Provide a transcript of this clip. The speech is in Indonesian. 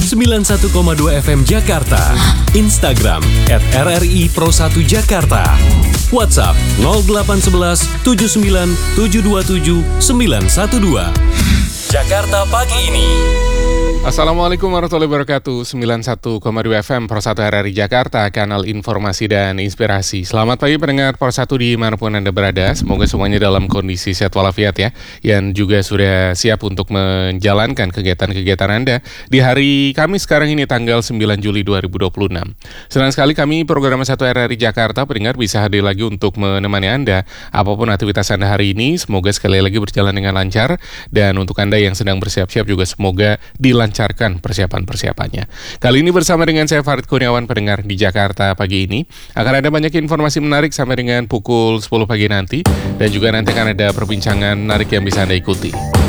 91,2 FM Jakarta. Instagram @RRI Pro 1 Jakarta. WhatsApp 0811 79 727 912. Jakarta pagi ini. Assalamualaikum warahmatullahi wabarakatuh. 91,2 FM Pro 1 RRI Jakarta, kanal informasi dan inspirasi. Selamat pagi pendengar Pro 1 dimanapun Anda berada. Semoga semuanya dalam kondisi sehat walafiat ya. Yang juga sudah siap untuk menjalankan kegiatan-kegiatan Anda di hari Kamis sekarang ini tanggal 9 Juli 2026. Senang sekali kami program 1 RRI Jakarta pendengar bisa hadir lagi untuk menemani Anda. Apapun aktivitas Anda hari ini, semoga sekali lagi berjalan dengan lancar. Dan untuk Anda yang sedang bersiap-siap juga semoga dilancarkan persiapan-persiapannya. Kali ini bersama dengan saya Farid Kurniawan pendengar di Jakarta pagi ini. Akan ada banyak informasi menarik sampai dengan pukul 10 pagi nanti. Dan juga nanti akan ada perbincangan menarik yang bisa Anda ikuti.